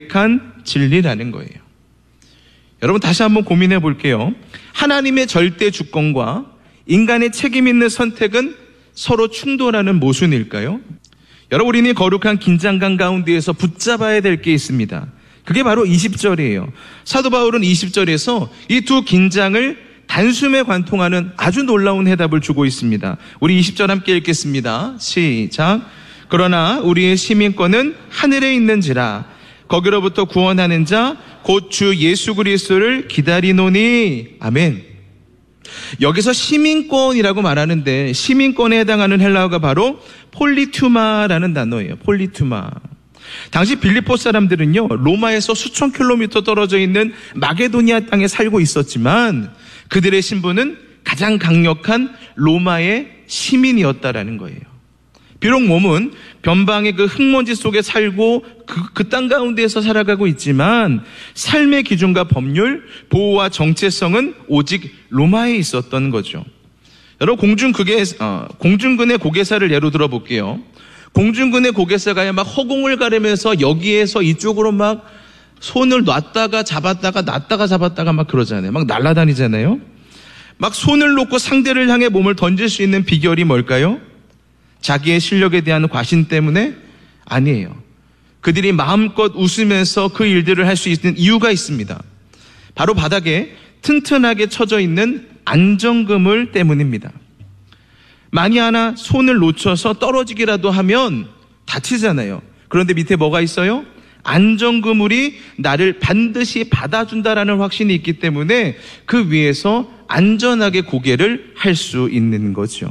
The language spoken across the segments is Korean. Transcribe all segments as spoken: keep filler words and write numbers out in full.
한 진리라는 거예요. 여러분 다시 한번 고민해 볼게요. 하나님의 절대 주권과 인간의 책임 있는 선택은 서로 충돌하는 모순일까요? 여러분 우리는 거룩한 긴장감 가운데에서 붙잡아야 될 게 있습니다. 그게 바로 이십 절이에요. 사도 바울은 이십 절에서 이 두 긴장을 단숨에 관통하는 아주 놀라운 해답을 주고 있습니다. 우리 이십 절 함께 읽겠습니다. 시작. 그러나 우리의 시민권은 하늘에 있는지라 거기로부터 구원하는 자 곧 주 예수 그리스도를 기다리노니. 아멘. 여기서 시민권이라고 말하는데 시민권에 해당하는 헬라어가 바로 폴리투마라는 단어예요. 폴리투마. 당시 빌립보 사람들은요, 로마에서 수천 킬로미터 떨어져 있는 마게도니아 땅에 살고 있었지만 그들의 신분은 가장 강력한 로마의 시민이었다라는 거예요. 비록 몸은 변방의 그 흙먼지 속에 살고 그, 그 땅 가운데에서 살아가고 있지만 삶의 기준과 법률, 보호와 정체성은 오직 로마에 있었던 거죠. 여러분 공중국의, 어, 공중군의 고개사를 예로 들어볼게요. 공중군의 고개사가 막 허공을 가르면서 여기에서 이쪽으로 막 손을 놨다가 잡았다가 놨다가 잡았다가 막 그러잖아요. 막 날아다니잖아요. 막 손을 놓고 상대를 향해 몸을 던질 수 있는 비결이 뭘까요? 자기의 실력에 대한 과신 때문에? 아니에요. 그들이 마음껏 웃으면서 그 일들을 할 수 있는 이유가 있습니다. 바로 바닥에 튼튼하게 쳐져 있는 안정그물 때문입니다. 만이 하나 손을 놓쳐서 떨어지기라도 하면 다치잖아요. 그런데 밑에 뭐가 있어요? 안정그물이 나를 반드시 받아준다라는 확신이 있기 때문에 그 위에서 안전하게 고개를 할 수 있는 거죠.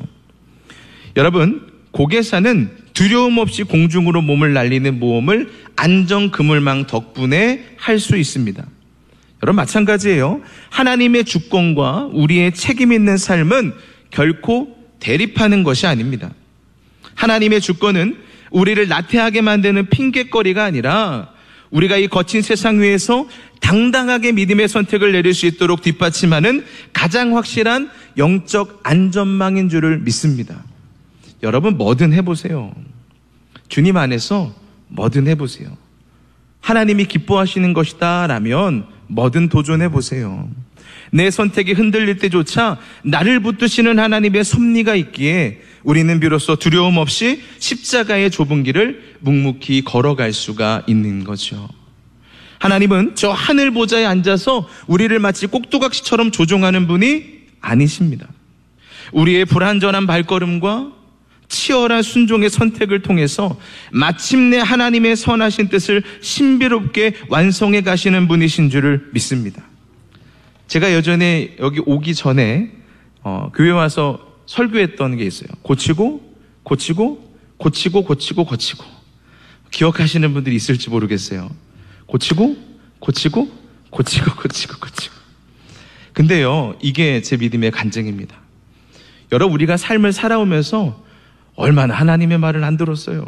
여러분, 고개사는 두려움 없이 공중으로 몸을 날리는 모험을 안정그물망 덕분에 할 수 있습니다. 여러분 마찬가지예요. 하나님의 주권과 우리의 책임 있는 삶은 결코 대립하는 것이 아닙니다. 하나님의 주권은 우리를 나태하게 만드는 핑곗거리가 아니라 우리가 이 거친 세상 위에서 당당하게 믿음의 선택을 내릴 수 있도록 뒷받침하는 가장 확실한 영적 안전망인 줄을 믿습니다. 여러분 뭐든 해보세요. 주님 안에서 뭐든 해보세요. 하나님이 기뻐하시는 것이다 라면 뭐든 도전해보세요. 내 선택이 흔들릴 때조차 나를 붙드시는 하나님의 섭리가 있기에 우리는 비로소 두려움 없이 십자가의 좁은 길을 묵묵히 걸어갈 수가 있는 거죠. 하나님은 저 하늘 보좌에 앉아서 우리를 마치 꼭두각시처럼 조종하는 분이 아니십니다. 우리의 불완전한 발걸음과 치열한 순종의 선택을 통해서 마침내 하나님의 선하신 뜻을 신비롭게 완성해 가시는 분이신 줄을 믿습니다. 제가 예전에 여기 오기 전에 어, 교회 와서 설교했던 게 있어요. 고치고 고치고 고치고 고치고 고치고. 기억하시는 분들이 있을지 모르겠어요. 고치고 고치고 고치고 고치고 고치고. 근데요, 이게 제 믿음의 간증입니다. 여러분, 우리가 삶을 살아오면서 얼마나 하나님의 말을 안 들었어요.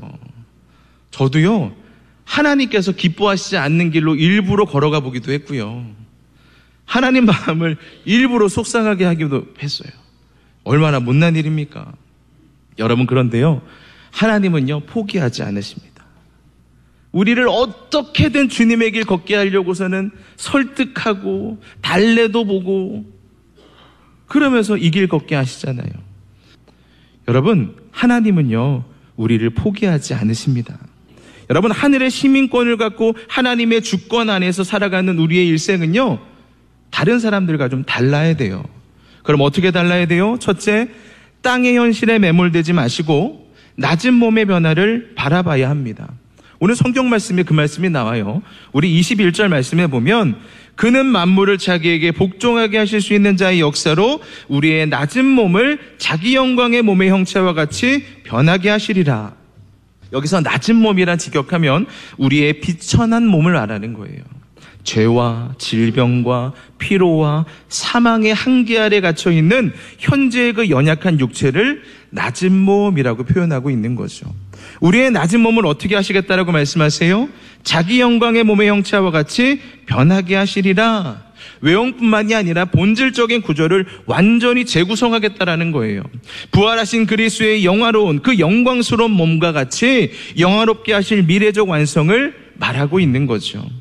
저도요, 하나님께서 기뻐하시지 않는 길로 일부러 걸어가 보기도 했고요. 하나님 마음을 일부러 속상하게 하기도 했어요. 얼마나 못난 일입니까? 여러분, 그런데요, 하나님은요, 포기하지 않으십니다. 우리를 어떻게든 주님의 길 걷게 하려고서는 설득하고 달래도 보고 그러면서 이 길 걷게 하시잖아요. 여러분, 하나님은요, 우리를 포기하지 않으십니다. 여러분, 하늘의 시민권을 갖고 하나님의 주권 안에서 살아가는 우리의 일생은요, 다른 사람들과 좀 달라야 돼요. 그럼 어떻게 달라야 돼요? 첫째, 땅의 현실에 매몰되지 마시고 낮은 몸의 변화를 바라봐야 합니다. 오늘 성경 말씀에 그 말씀이 나와요. 우리 이십일 절 말씀에 보면 그는 만물을 자기에게 복종하게 하실 수 있는 자의 역사로 우리의 낮은 몸을 자기 영광의 몸의 형체와 같이 변하게 하시리라. 여기서 낮은 몸이란 직역하면 우리의 비천한 몸을 말하는 거예요. 죄와 질병과 피로와 사망의 한계 아래 갇혀있는 현재의 그 연약한 육체를 낮은 몸이라고 표현하고 있는 거죠. 우리의 낮은 몸을 어떻게 하시겠다라고 말씀하세요? 자기 영광의 몸의 형체와 같이 변하게 하시리라. 외형뿐만이 아니라 본질적인 구조를 완전히 재구성하겠다라는 거예요. 부활하신 그리스도의 영화로운 그 영광스러운 몸과 같이 영화롭게 하실 미래적 완성을 말하고 있는 거죠.